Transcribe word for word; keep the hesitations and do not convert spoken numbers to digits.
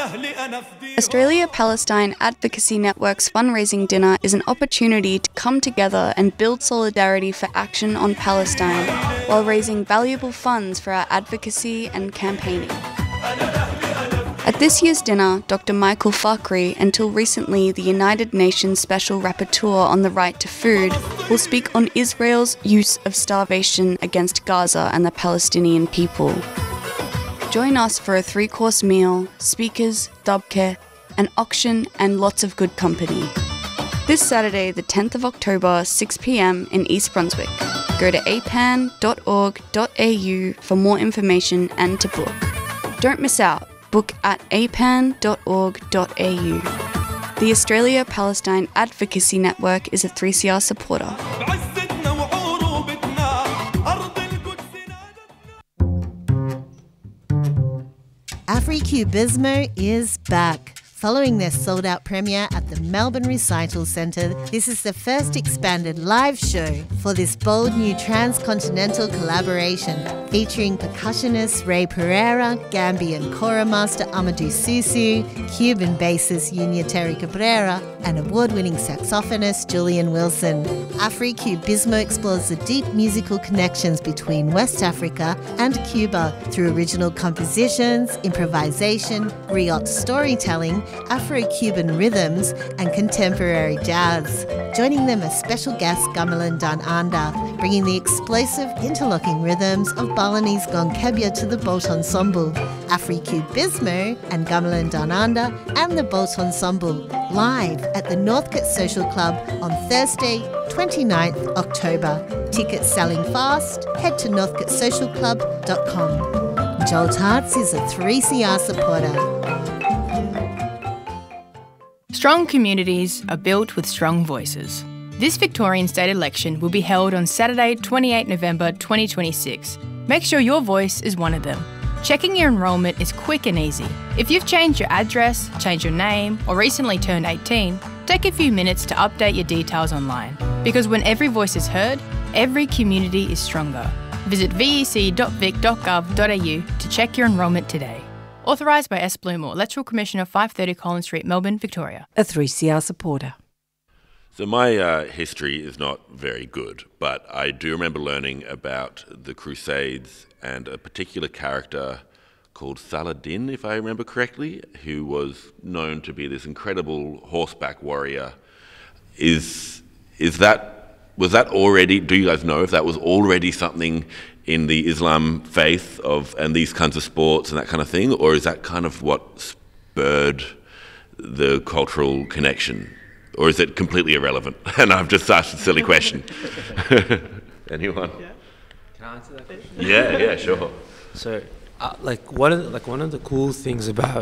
Australia-Palestine Advocacy Network's fundraising dinner is an opportunity to come together and build solidarity for action on Palestine while raising valuable funds for our advocacy and campaigning. At this year's dinner, Doctor Michael Fakhri, until recently the United Nations Special Rapporteur on the Right to Food, will speak on Israel's use of starvation against Gaza and the Palestinian people. Join us for a three-course meal, speakers, dabke, an auction and lots of good company. This Saturday, the tenth of October, six p m in East Brunswick. Go to a pan dot org dot a u for more information and to book. Don't miss out. Book at a pan dot org dot a u. The Australia-Palestine Advocacy Network is a three C R supporter. AfriCubismo is back. Following their sold-out premiere at the Melbourne Recital Centre, this is the first expanded live show for this bold new transcontinental collaboration featuring percussionist Ray Pereira, Gambian kora master Amadou Susu, Cuban bassist Yunia Terry Cabrera, and award-winning saxophonist Julian Wilson. AfriCubismo explores the deep musical connections between West Africa and Cuba through original compositions, improvisation, griot storytelling, Afro-Cuban rhythms and contemporary jazz. Joining them are special guest Gamelan Dan Anda, bringing the explosive interlocking rhythms of Balinese Gongkebia to the Boat Ensemble. AfriCubismo and Gamelan Dan Anda and the Boat Ensemble live at the Northcote Social Club on Thursday, twenty-ninth October. Tickets selling fast. Head to northcote social club dot com. Joel Tarts is a three C R supporter. Strong communities are built with strong voices. This Victorian state election will be held on Saturday, twenty-eighth November twenty twenty-six. Make sure your voice is one of them. Checking your enrolment is quick and easy. If you've changed your address, changed your name, or recently turned eighteen, take a few minutes to update your details online. Because when every voice is heard, every community is stronger. Visit v e c dot vic dot gov dot a u to check your enrolment today. Authorised by S. Blumore, Electoral Commissioner, five thirty Collins Street, Melbourne, Victoria. A three C R supporter. So my uh, history is not very good, but I do remember learning about the Crusades and a particular character called Saladin, if I remember correctly, who was known to be this incredible horseback warrior. Is is that was that already? Do you guys know if that was already something in the Islam faith of and these kinds of sports and that kind of thing, or is that kind of what spurred the cultural connection, or is it completely irrelevant? And I've just asked a silly question. Anyone? Yeah. Can I answer that question? Yeah, yeah, sure. So, uh, like one of the, like one of the cool things about